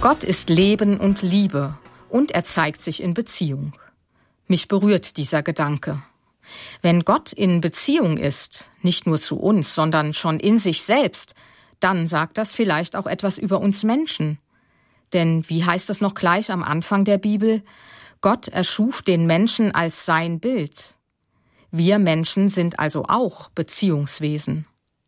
Gott ist Leben und Liebe und er zeigt sich in Beziehung. Mich berührt dieser Gedanke. Wenn Gott in Beziehung ist, nicht nur zu uns, sondern schon in sich selbst, dann sagt das vielleicht auch etwas über uns Menschen. Denn wie heißt es noch gleich am Anfang der Bibel? Gott erschuf den Menschen als sein Bild. Wir Menschen sind also auch Beziehungswesen.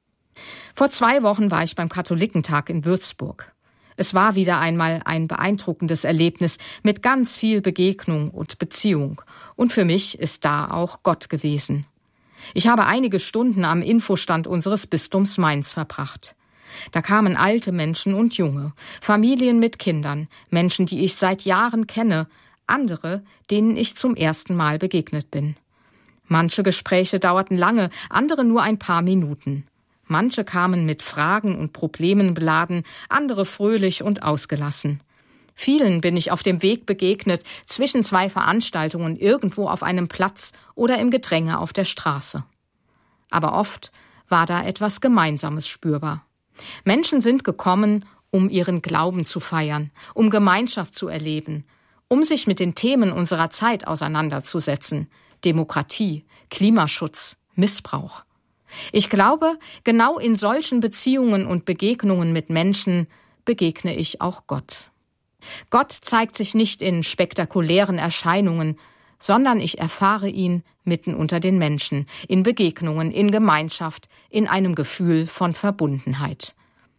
Vor 2 Wochen war ich beim Katholikentag in Würzburg. Es war wieder einmal ein beeindruckendes Erlebnis mit ganz viel Begegnung und Beziehung. Und für mich ist da auch Gott gewesen. Ich habe einige Stunden am Infostand unseres Bistums Mainz verbracht. Da kamen alte Menschen und junge, Familien mit Kindern, Menschen, die ich seit Jahren kenne, andere, denen ich zum ersten Mal begegnet bin. Manche Gespräche dauerten lange, andere nur ein paar Minuten. Manche kamen mit Fragen und Problemen beladen, andere fröhlich und ausgelassen. Vielen bin ich auf dem Weg begegnet, zwischen 2 Veranstaltungen irgendwo auf einem Platz oder im Gedränge auf der Straße. Aber oft war da etwas Gemeinsames spürbar. Menschen sind gekommen, um ihren Glauben zu feiern, um Gemeinschaft zu erleben, um sich mit den Themen unserer Zeit auseinanderzusetzen: Demokratie, Klimaschutz, Missbrauch. Ich glaube, genau in solchen Beziehungen und Begegnungen mit Menschen begegne ich auch Gott. Gott zeigt sich nicht in spektakulären Erscheinungen, sondern ich erfahre ihn mitten unter den Menschen, in Begegnungen, in Gemeinschaft, in einem Gefühl von Verbundenheit.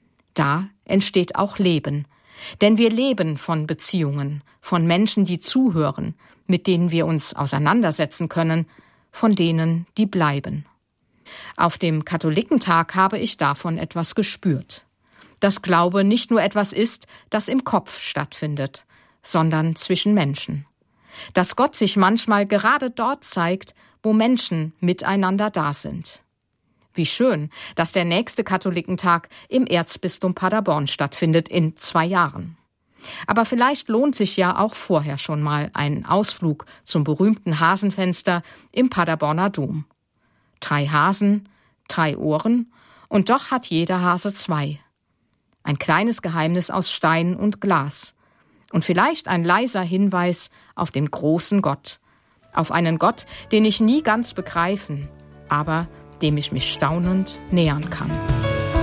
Da entsteht auch Leben, denn wir leben von Beziehungen, von Menschen, die zuhören, mit denen wir uns auseinandersetzen können, von denen, die bleiben. Auf dem Katholikentag habe ich davon etwas gespürt. Dass Glaube nicht nur etwas ist, das im Kopf stattfindet, sondern zwischen Menschen. Dass Gott sich manchmal gerade dort zeigt, wo Menschen miteinander da sind. Wie schön, dass der nächste Katholikentag im Erzbistum Paderborn stattfindet in 2 Jahren. Aber vielleicht lohnt sich ja auch vorher schon mal ein Ausflug zum berühmten Hasenfenster im Paderborner Dom. 3 Hasen, 3 Ohren, und doch hat jeder Hase 2. Ein kleines Geheimnis aus Stein und Glas. Und vielleicht ein leiser Hinweis auf den großen Gott. Auf einen Gott, den ich nie ganz begreifen, aber dem ich mich staunend nähern kann.